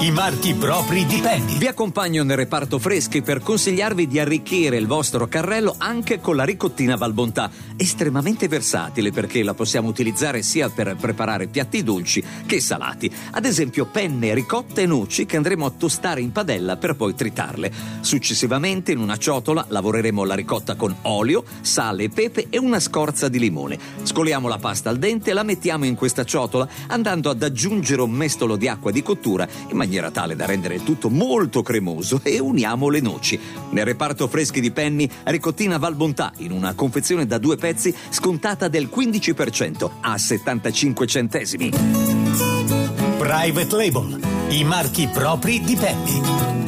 i marchi propri di Penny. Vi accompagno nel reparto freschi per consigliarvi di arricchire il vostro carrello anche con la ricottina Valbontà, estremamente versatile perché la possiamo utilizzare sia per preparare piatti dolci che salati. Ad esempio penne, ricotta e noci che andremo a tostare in padella per poi tritarle. Successivamente in una ciotola lavoreremo la ricotta con olio, sale e pepe e una scorza di limone. Scoliamo la pasta al dente e la mettiamo in questa ciotola andando ad aggiungere un mestolo di acqua di cottura in maniera tale da rendere il tutto molto cremoso e uniamo le noci. Nel reparto freschi di Penny, ricottina Valbontà in una confezione da 2 pezzi scontata del 15% a 75 centesimi. Private Label, i marchi propri di Penny.